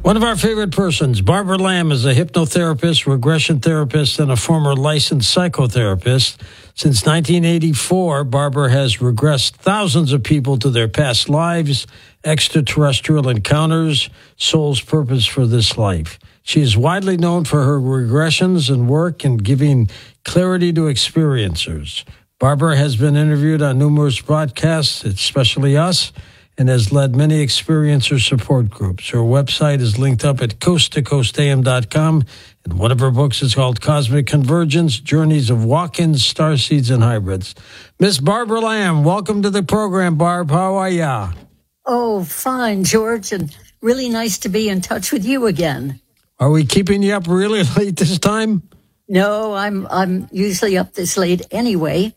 One of our favorite persons, Barbara Lamb, is a hypnotherapist, regression therapist, and a former licensed psychotherapist. Since 1984, Barbara has regressed thousands of people to their past lives, extraterrestrial encounters, soul's purpose for this life. She is widely known for her regressions and work in giving clarity to experiencers. Barbara has been interviewed on numerous broadcasts, especially us, and has led many experiencer support groups. Her website is linked up at coasttocoastam.com, and one of her books is called Cosmic Convergence, Journeys of Walk-ins, Starseeds, and Hybrids. Miss Barbara Lamb, welcome to the program, Barb. How are ya? Oh, fine, George, and really nice to be in touch with you again. Are we keeping you up really late this time? No, I'm usually up this late anyway.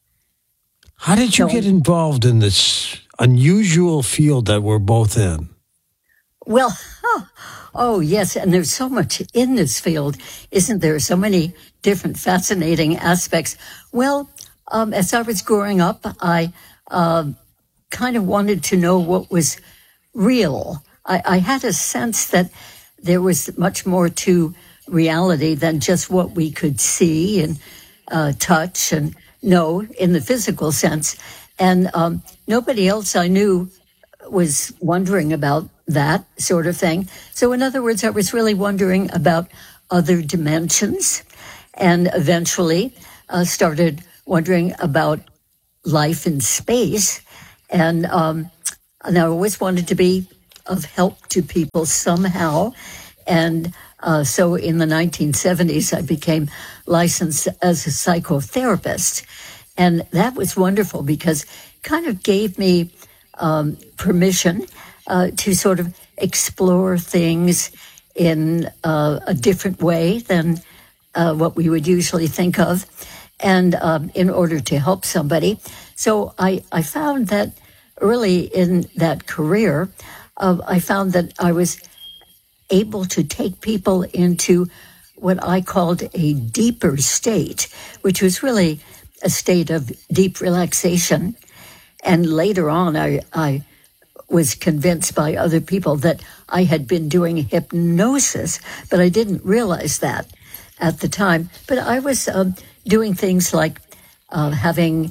How did you get involved in this unusual field that we're both in? Well, oh, yes, and there's so much in this field, isn't there? So many different fascinating aspects. Well, as I was growing up, I kind of wanted to know what was real. I had a sense that there was much more to reality than just what we could see and touch and know in the physical sense. And nobody else I knew was wondering about that sort of thing. So in other words, I was really wondering about other dimensions, and eventually started wondering about life in space. And I always wanted to be of help to people somehow. And so in the 1970s, I became licensed as a psychotherapist. And that was wonderful because it kind of gave me permission to sort of explore things in a different way than what we would usually think of, and in order to help somebody. So I found that early in that career, I found that I was able to take people into what I called a deeper state, which was really a state of deep relaxation. And later on, I was convinced by other people that I had been doing hypnosis, but I didn't realize that at the time. But I was doing things like having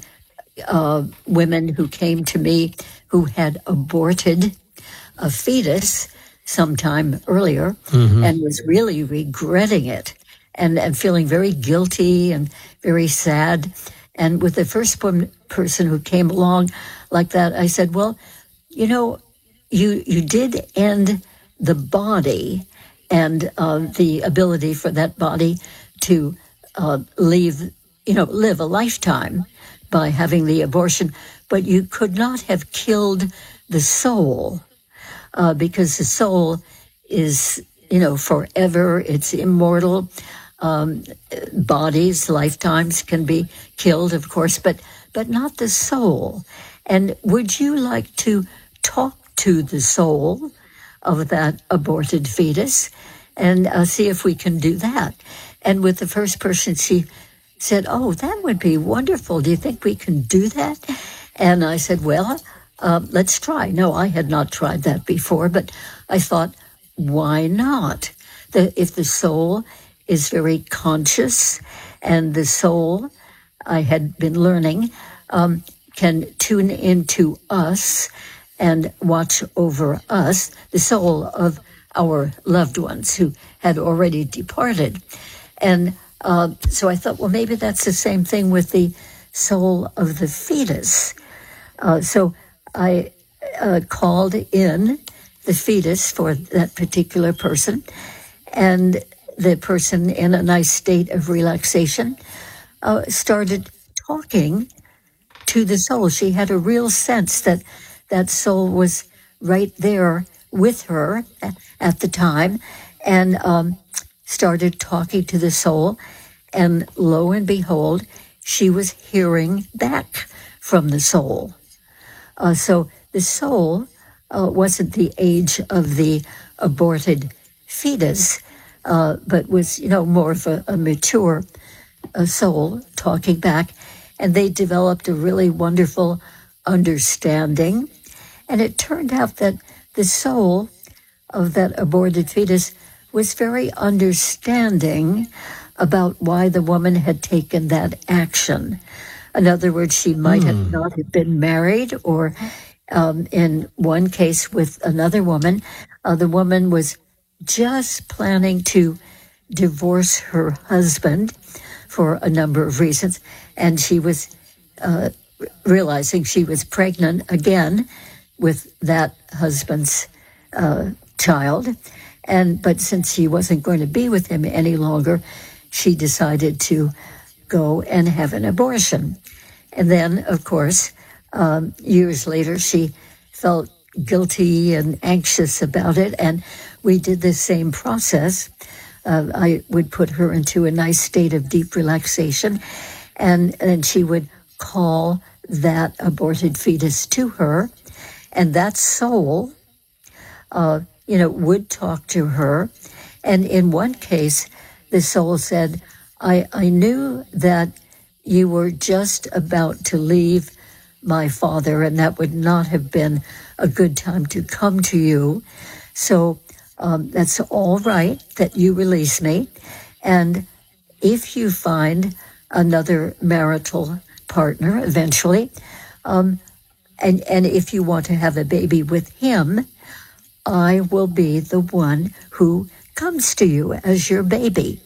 women who came to me who had aborted a fetus sometime earlier and was really regretting it and feeling very guilty and very sad. And with the first person who came along like that, I said, well, you know, you did end the body and the ability for that body to live a lifetime by having the abortion, but you could not have killed the soul because the soul is, forever, it's immortal. Bodies, lifetimes can be killed, of course, but not the soul. And would you like to talk to the soul of that aborted fetus and see if we can do that? And with the first person, she said, oh, that would be wonderful. Do you think we can do that? And I said, well, let's try. No, I had not tried that before, but I thought, why not? If the soul is very conscious, and the soul, I had been learning, can tune into us and watch over us, the soul of our loved ones who had already departed. And so I thought, well, maybe that's the same thing with the soul of the fetus. So I called in the fetus for that particular person, and the person, in a nice state of relaxation, started talking to the soul. She had a real sense that that soul was right there with her at the time, and started talking to the soul. And lo and behold, she was hearing back from the soul. So the soul wasn't the age of the aborted fetus, but was, more of a mature soul talking back. And they developed a really wonderful understanding. And it turned out that the soul of that aborted fetus was very understanding about why the woman had taken that action. In other words, she might have not have been married, or in one case with another woman, the woman was just planning to divorce her husband for a number of reasons, and she was realizing she was pregnant again with that husband's child. But since she wasn't going to be with him any longer, she decided to go and have an abortion. And then, of course, years later, she felt guilty and anxious about it, and we did the same process. I would put her into a nice state of deep relaxation, and she would call that aborted fetus to her, and that soul, would talk to her. And in one case, the soul said, I knew that you were just about to leave my father, and that would not have been a good time to come to you. So that's all right that you release me. And if you find another marital partner eventually, and if you want to have a baby with him, I will be the one who comes to you as your baby.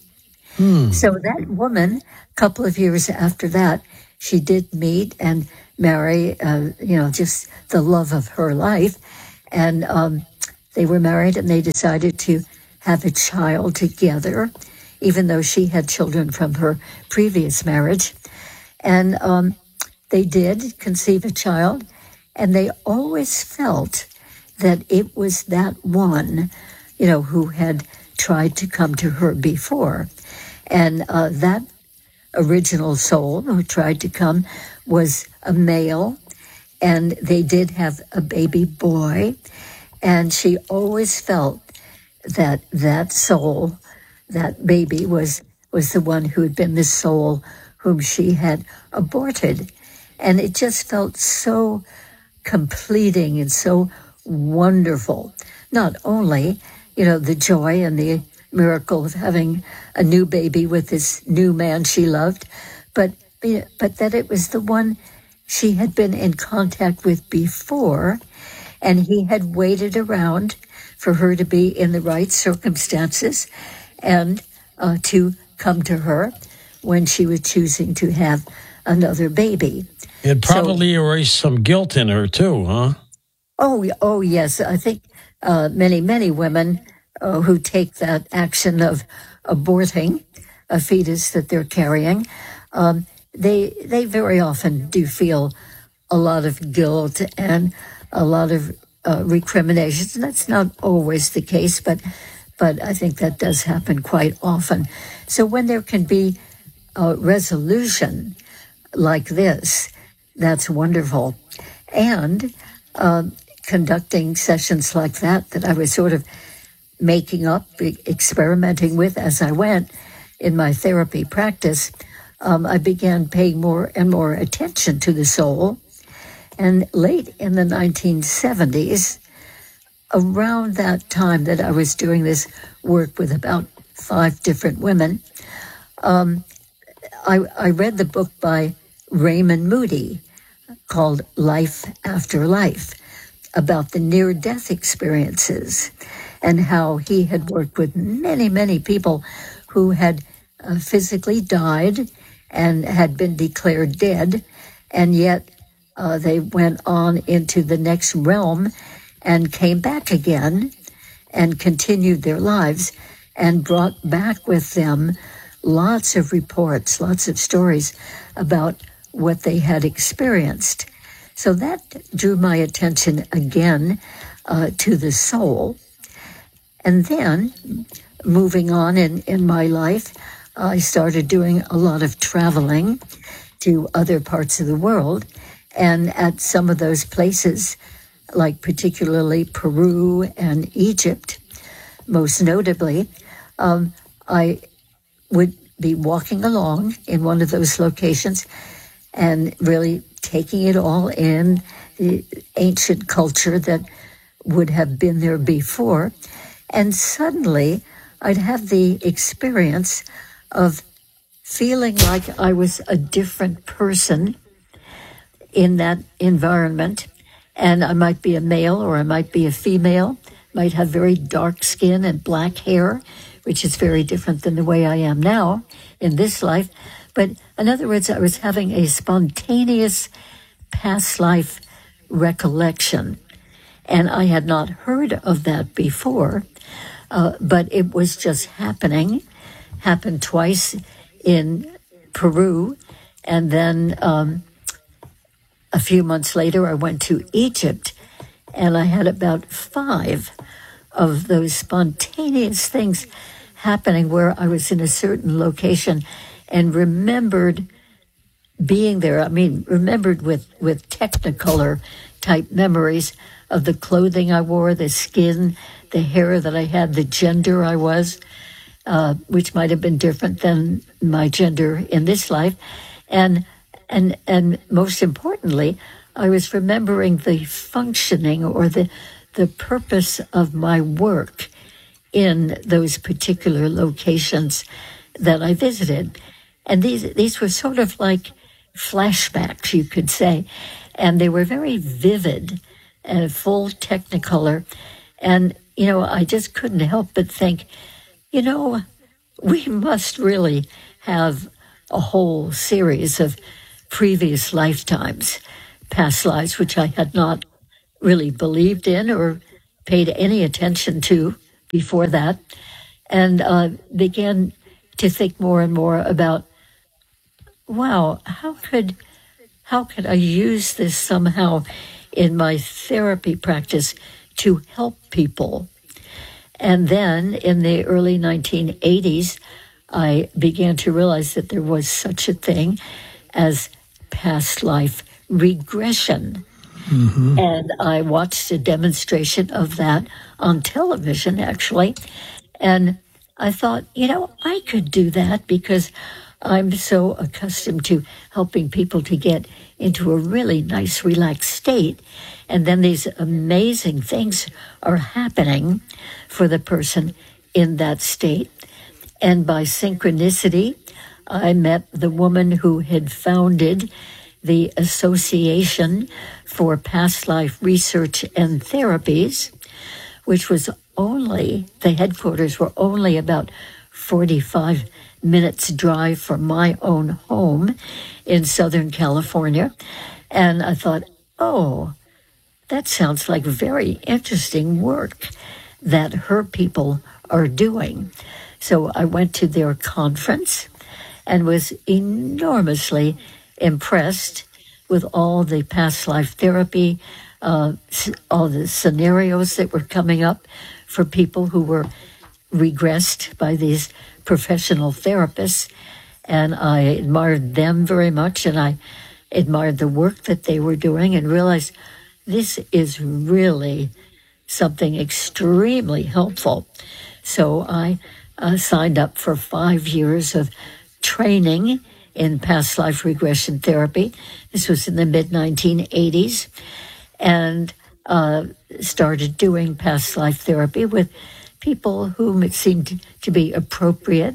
So that woman, a couple of years after that, she did meet and marry, just the love of her life. And they were married, and they decided to have a child together, even though she had children from her previous marriage. And they did conceive a child, and they always felt that it was that one, who had tried to come to her before. And that original soul who tried to come was a male, and they did have a baby boy. And she always felt that that soul, that baby, was the one who had been the soul whom she had aborted. And it just felt so completing and so wonderful. Not only, the joy and the miracle of having a new baby with this new man she loved, but that it was the one she had been in contact with before, and he had waited around for her to be in the right circumstances and to come to her when she was choosing to have another baby. It probably erased some guilt in her too, huh? Oh yes. I think many women who take that action of aborting a fetus that they're carrying, they very often do feel a lot of guilt and a lot of recriminations. And that's not always the case, but I think that does happen quite often. So when there can be a resolution like this, that's wonderful. And conducting sessions like that I was sort of making up, experimenting with as I went in my therapy practice, I began paying more and more attention to the soul. And late in the 1970s, around that time that I was doing this work with about 5 different women, I read the book by Raymond Moody called Life After Life, about the near-death experiences and how he had worked with many people who had physically died and had been declared dead, and yet they went on into the next realm and came back again and continued their lives and brought back with them lots of reports, lots of stories about what they had experienced. So that drew my attention again to the soul. And then, moving on in my life, I started doing a lot of traveling to other parts of the world. And at some of those places, like particularly Peru and Egypt, most notably, I would be walking along in one of those locations and really taking it all in, the ancient culture that would have been there before. And suddenly I'd have the experience of feeling like I was a different person in that environment. And I might be a male or I might be a female, might have very dark skin and black hair, which is very different than the way I am now in this life. But in other words, I was having a spontaneous past life recollection. And I had not heard of that before, but it was just happened twice in Peru. And then a few months later, I went to Egypt, and I had about 5 of those spontaneous things happening where I was in a certain location and remembered being there. I mean, remembered with Technicolor type memories of the clothing I wore, the skin, the hair that I had, the gender I was, which might have been different than my gender in this life. And most importantly, I was remembering the functioning or the purpose of my work in those particular locations that I visited. And these were sort of like flashbacks, you could say. And they were very vivid and full Technicolor. And, I just couldn't help but think, we must really have a whole series of previous lifetimes, past lives, which I had not really believed in or paid any attention to before that, and began to think more and more about, wow, how could I use this somehow in my therapy practice to help people? And then in the early 1980s, I began to realize that there was such a thing as past life regression. Mm-hmm. And I watched a demonstration of that on television, actually. And I thought, I could do that because I'm so accustomed to helping people to get into a really nice, relaxed state. And then these amazing things are happening for the person in that state. And by synchronicity, I met the woman who had founded the Association for Past Life Research and Therapies, which was the headquarters were only about 45 minutes drive from my own home in Southern California. And I thought, that sounds like very interesting work that her people are doing. So I went to their conference and was enormously impressed with all the past life therapy, all the scenarios that were coming up for people who were regressed by these professional therapists. And I admired them very much, and I admired the work that they were doing and realized this is really something extremely helpful. So I signed up for 5 years of training in past life regression therapy. This was in the mid-1980s, and started doing past life therapy with people whom it seemed to be appropriate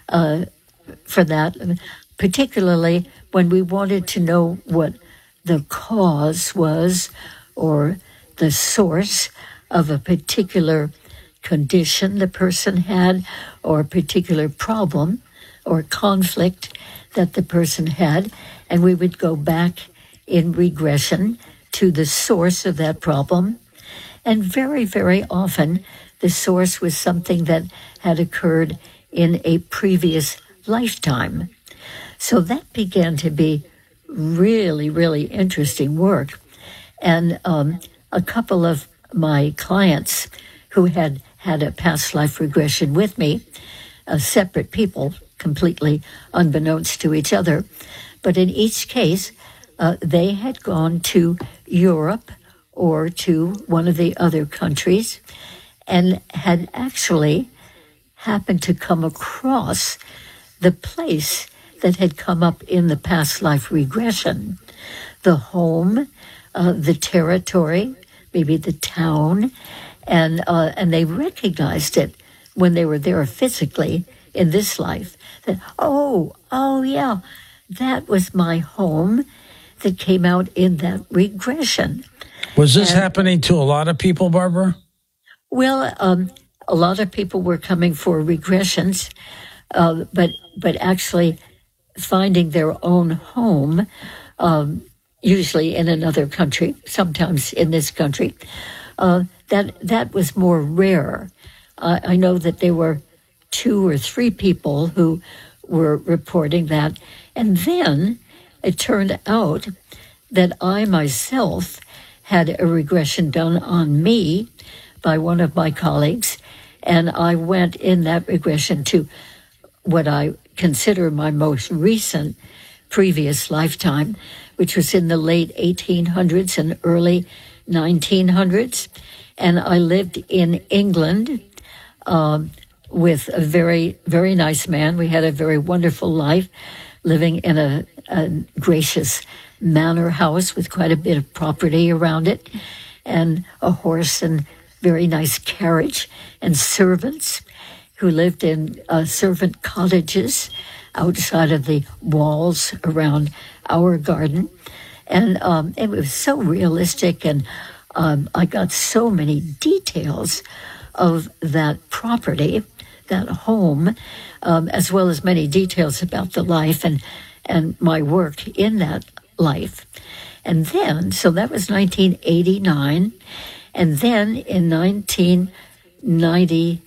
for that, particularly when we wanted to know what the cause was or the source of a particular condition the person had, or a particular problem or conflict that the person had, and we would go back in regression to the source of that problem. And very, very often, the source was something that had occurred in a previous lifetime. So that began to be really, really interesting work. And a couple of my clients who had had a past life regression with me, separate people, completely unbeknownst to each other, but in each case, they had gone to Europe or to one of the other countries and had actually happened to come across the place that had come up in the past life regression, the home, the territory, maybe the town, and they recognized it when they were there physically in this life. That oh yeah, that was my home that came out in that regression. Was this happening to a lot of people, Barbara? Well, a lot of people were coming for regressions, but actually finding their own home, usually in another country, sometimes in this country, that was more rare. I know that there were 2 or 3 people who were reporting that, and then it turned out that I myself had a regression done on me by one of my colleagues, and I went in that regression to what I consider my most recent previous lifetime, which was in the late 1800s and early 1900s. And I lived in England with a very, very nice man. We had a very wonderful life, living in a gracious manor house with quite a bit of property around it, and a horse and very nice carriage, and servants who lived in servant cottages outside of the walls around our garden. And it was so realistic, and I got so many details of that property, that home, as well as many details about the life and my work in that life. And then, so that was 1989, and then in 1990,